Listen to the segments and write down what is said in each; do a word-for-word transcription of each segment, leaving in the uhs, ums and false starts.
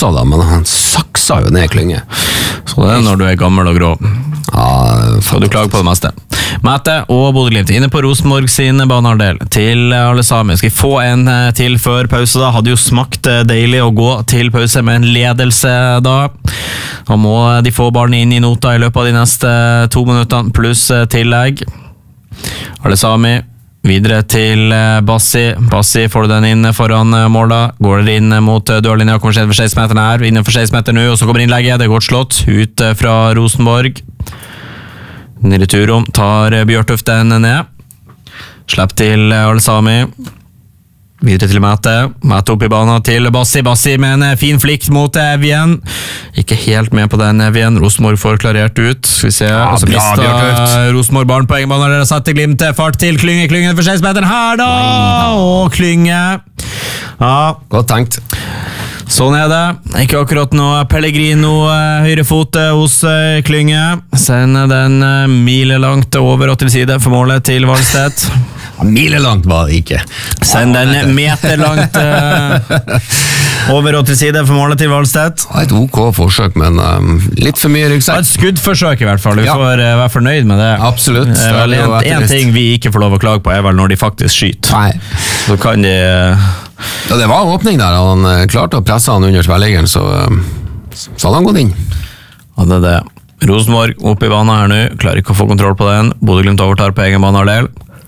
passa da, men han saksa jo ned Klynge. Så det er når du er gammel og grå. Ja, så du klager på det meste. Mette og Bodø-Glimt inne på Rosenborg sin banehalvdel til alle sammen. Skal vi få en til før pause da? Hadde jo smakt deilig å gå til pause med en ledelse da. Da må de få barn inn i nota i løpet av de neste to minuttene, pluss tillegg. Alle sammen videre til Bassi. Bassi får du den inn foran måla. Går det inn mot dørlinja, kommer skjedd for seksten meter her. Innenfor seksten meter nå, og så kommer innlegget. Det er godt slått ut fra Rosenborg. Nere turom tar Bjørtuft den ned. Slepp til Al-Sami. Videre til Mette. Mette opp i banen til Bassi. Bassi med en fin flikk mot Evjen. Ikke helt med på den Evjen. Rosenborg får klarert ut. Skal vi se. Ja, og så bra, mistet Rosenborg barn på egen bane. Der har satt til Glimt fart til Klynge. Klynge for seksten meter her da. Og Klynge. Ja. Godt tenkt. Sånn er det. Ikke akkurat noe Pellegrino høyrefot hos Klynge. Sender den milelangt over og til side for målet til Valstedt. Milelangt var det ikke. Send den meterlangt uh, over og til side for målet til Valstedt. Et ok forsøk, men um, litt for mye ryggsekk. Et skuddforsøk i hvert fall. Vi ja. får uh, være fornøyd med det. Absolutt. Det er vel en, en ting vi ikke får lov å klage på, er vel når de faktisk skyter. Nei. Så kan de... Uh, Ja, det var en åpning der, han uh, klarte å presse han under tverrliggeren, så, uh, så hadde han gått inn. Ja, det er det. Rosenborg opp i banen her nå, klarer ikke å få kontroll på den. Bodø-Glimt overtar på egen banehalvdel.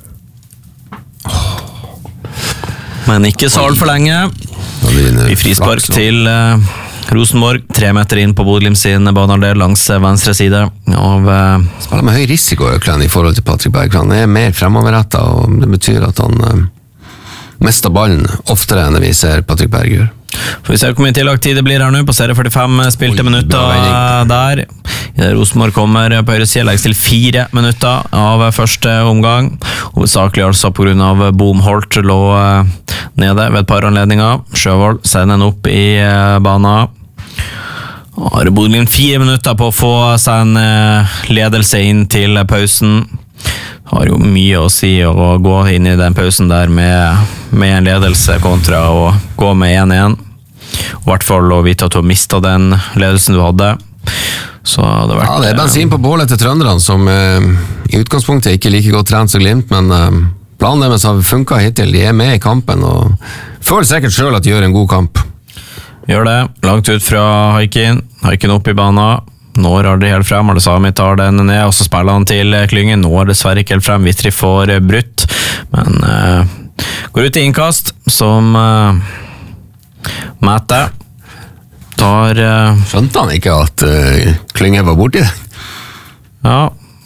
Men ikke så alt for lenge. I frispark til uh, Rosenborg, tre meter inn på Bodø-Glimt sin banehalvdel langs venstre side av... Uh, Spiller med høy risiko i forhold til Patrick Berg, han er mer fremoverrettet, og det betyr at han... Uh, mest av ballen oftere enn vi ser Patrick Berg gjør. For vi ser hvor mye tillagt-tid det blir her nå på serie førtifem spilte Oi, minutter der. Rosenborg kommer på høyre side, legges til fire minutter av første omgang. Hovedsakelig altså på grunn av Boom Holt lå nede ved et par anledninger. Sjøvold sender den opp i banen. Har Bodø-Glimt fire minutter på å få seg en ledelse inn til pausen. Har jo mye å si å gå inn i den pausen der med, med en ledelse kontra å gå med en igjen. I hvert fall å vite at du har mistet den ledelsen du hadde. Så det, vært, ja, det er bensin på bålet til trønderne som eh, i utgangspunktet ikke like godt trent som Glimt, men eh, planen deres har funket hittil. De er med i kampen og føler sikkert selv at de gjør en god kamp. Gjør det. Langt ut fra Haikin. Haikin opp i banen. Når har det helt frem, Al-Sami tar den ned, og så spiller han til Klyngen. Når dessverre ikke helt frem, Vitri får brutt, men uh, går ut i innkast, som uh, Mette tar... Uh, Skjønte han ikke at uh, Klyngen var borti det? Ja,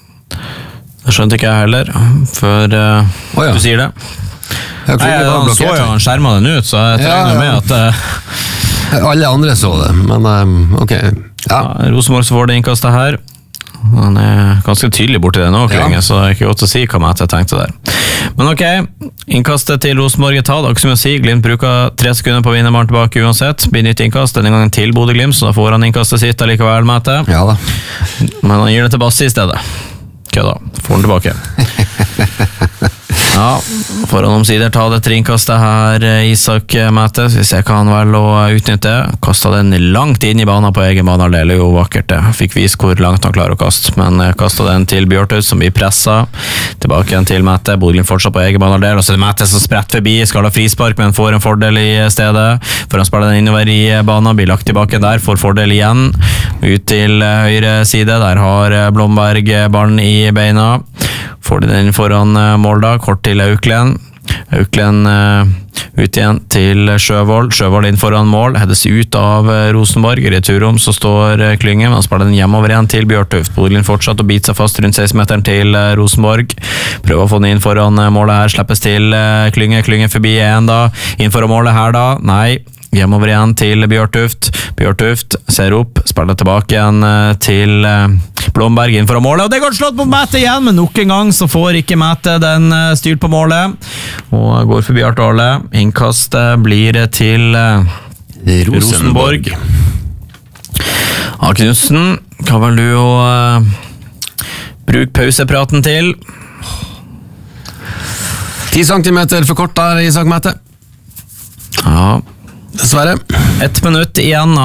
det skjønte ikke jeg heller, før uh, oh, ja. du sier det. Ja, Nei, han så jo, han skjermet den ut, så jeg trenger ja, ja. med at... Uh, Alle andre så det, men um, ok. Ja. Ja, Rosenborg så får det innkastet her. Han er ganske tydelig borti det nå, Klynge, ja. så det er ikke godt å si hva Mette tenkte der. Men ok, innkastet til Rosenborg er tatt, det er ikke så mye å si. Glimt bruker tre sekunder på å vinne barn tilbake uansett. Blir nytt innkast, denne gangen til Bodø-Glimt, så da får han innkastet sitt allikevel, Mette. Ja da. Men han gir det til Bassi i stedet. Ok da, får han tilbake. Ja, for han omsider ta det innkastet her, Isak Mette. Så vi ser hva han vel å utnytte. Kastet den langt inn i banen på egen banehalvdel, det er jo vakkert det. Fikk vise hvor langt han klarer å kaste, men kastet den til Bjørtuft som blir presset. Tilbake igjen til Mette, Bodø-Glimt fortsatt på egen banehalvdel, og så er det Mette som spretter forbi, skal ha frispark, men får en fordel i stedet. For han spiller den innover i banen, blir lagt tilbake der, får fordel igjen. Ut til høyre side, der har Blomberg ballen i beina. Får de den foran mål da, kort til Auklen. Auklen uh, ut igjen til Sjøvold. Sjøvold inn foran mål, hedes ut av uh, Rosenborg. I returom så står uh, Klynge, men han spiller den hjemover igjen til Bjørtuft. Bodø-Glimt fortsatt å bite seg fast rundt seksten meteren til uh, Rosenborg. Prøver å få den inn foran uh, målet her, slippes til uh, Klynge. Klynge forbi igjen da. Inn foran målet her da, nei. Hjemover igjen til Bjørtuft. Bjørtuft ser opp, spiller tilbake igjen til Blomberg inn for målet, og det går slått på Mette igjen, men nok en gang så får ikke Mette den styrt på målet, og går forbi Artale. Innkastet blir til Rosenborg. Ja, Knudsen, hva vil du å uh, bruke pausepraten til? ti centimeter for kort der, Isak Mette. Ja, dessverre. Ett minutt igjen